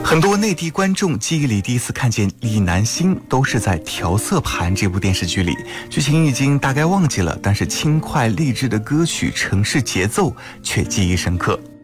很多内地观众记忆里第一次看见李南星都是在《调色盘》这部电视剧里，剧情已经大概忘记了，但是轻快励志的歌曲《城市节奏》却记忆深刻。